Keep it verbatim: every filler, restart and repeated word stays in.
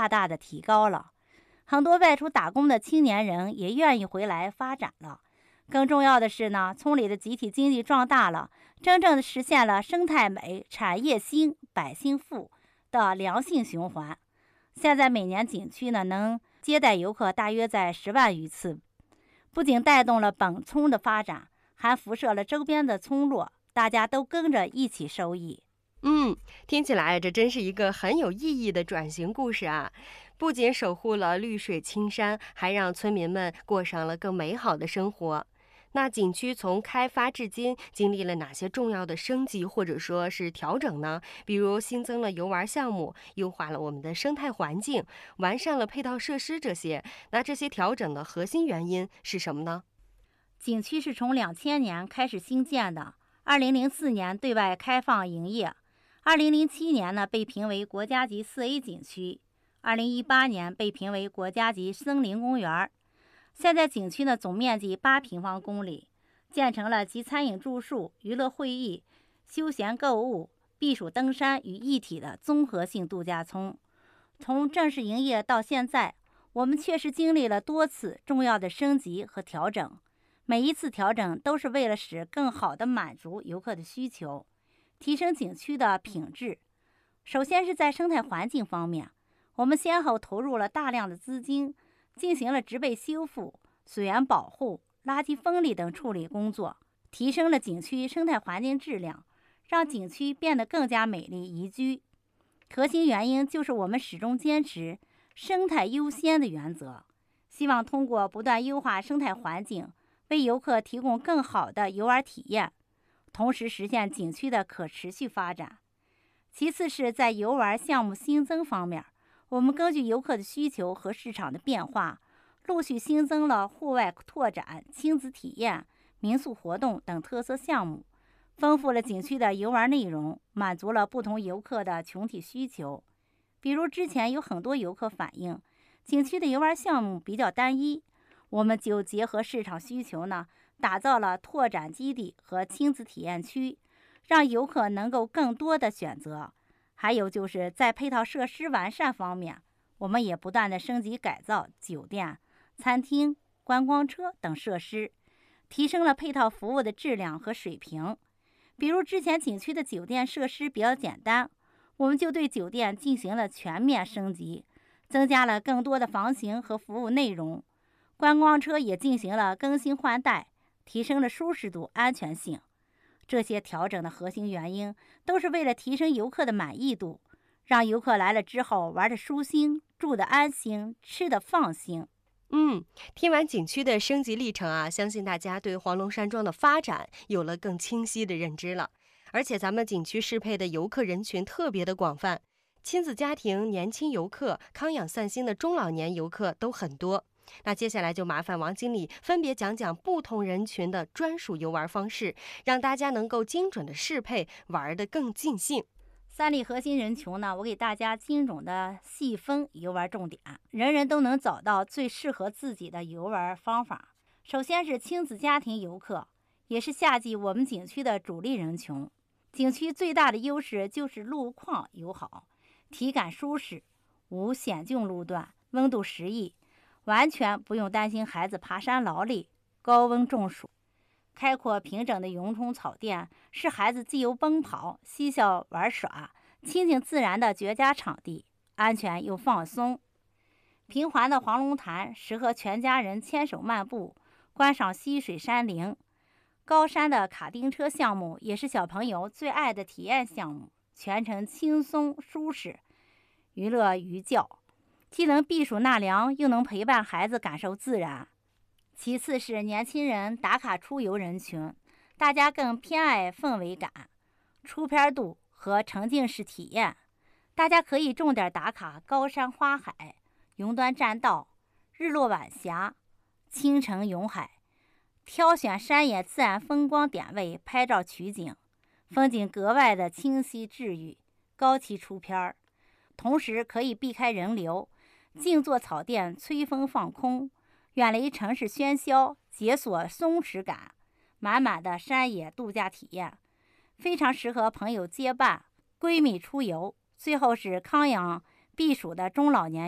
大大的提高了。很多外出打工的青年人也愿意回来发展了。更重要的是呢，村里的集体经济壮大了，真正的实现了生态美、产业兴、百姓富的良性循环。现在每年景区呢能接待游客大约在十万余次，不仅带动了本村的发展，还辐射了周边的村落，大家都跟着一起受益。 嗯，听起来这真是一个很有意义的转型故事啊！不仅守护了绿水青山，还让村民们过上了更美好的生活。那景区从开发至今经历了哪些重要的升级或者说是调整呢？比如新增了游玩项目，优化了我们的生态环境，完善了配套设施这些。那这些调整的核心原因是什么呢？ 景区是从两千年开始兴建的，二零零四年对外开放营业。二零零七年呢，被评为国家级 四 A 景区，二零一八年被评为国家级森林公园。现在景区呢总面积八平方公里，建成了集餐饮住宿、娱乐会议、休闲购物、避暑登山于一体的综合性度假村。从正式营业到现在，我们确实经历了多次重要的升级和调整，每一次调整都是为了使更好地满足游客的需求，提升景区的品质。首先是在生态环境方面，我们先后投入了大量的资金，进行了植被修复、水源保护、垃圾分离等处理工作，提升了景区生态环境质量，让景区变得更加美丽宜居。核心原因就是我们始终坚持生态优先的原则，希望通过不断优化生态环境，为游客提供更好的游玩体验，同时实现景区的可持续发展。其次是在游玩项目新增方面，我们根据游客的需求和市场的变化，陆续新增了户外拓展、亲子体验、民宿活动等特色项目，丰富了景区的游玩内容，满足了不同游客的群体需求。比如之前有很多游客反映，景区的游玩项目比较单一，我们就结合市场需求呢，打造了拓展基地和亲子体验区，让游客能够更多的选择。还有就是在配套设施完善方面，我们也不断的升级改造酒店、餐厅、观光车等设施，提升了配套服务的质量和水平。比如之前景区的酒店设施比较简单，我们就对酒店进行了全面升级，增加了更多的房型和服务内容。观光车也进行了更新换代，提升了舒适度、安全性。这些调整的核心原因都是为了提升游客的满意度，让游客来了之后玩得舒心、住得安心、吃得放心。 嗯，听完景区的升级历程啊，相信大家对黄龙山庄的发展有了更清晰的认知了。而且咱们景区适配的游客人群特别的广泛，亲子家庭、年轻游客、康养散心的中老年游客都很多。那接下来就麻烦王经理分别讲讲不同人群的专属游玩方式，让大家能够精准的适配，玩得更尽兴。 三类核心人群呢，我给大家精准的细分游玩重点，人人都能找到最适合自己的游玩方法。首先是亲子家庭游客，也是夏季我们景区的主力人群。景区最大的优势就是路况友好，体感舒适，无险峻路段，温度适宜，完全不用担心孩子爬山劳累、高温中暑。开阔平整的云冲草甸是孩子自由奔跑、嬉笑玩耍、亲近自然的绝佳场地，安全又放松。平缓的黄龙潭适合全家人牵手漫步，观赏溪水山林。高山的卡丁车项目也是小朋友最爱的体验项目，全程轻松舒适，娱乐寓教，既能避暑纳凉，又能陪伴孩子感受自然。其次是年轻人打卡出游人群，大家更偏爱氛围感、出片度和沉浸式体验。大家可以重点打卡高山花海、云端栈道、日落晚霞、清晨云海，挑选山野自然风光点位拍照取景，风景格外的清晰治愈，高期出片。同时可以避开人流，静坐草甸吹风放空，远离城市喧嚣，解锁松弛感，满满的山野度假体验，非常适合朋友结伴、闺蜜出游。最后是康养避暑的中老年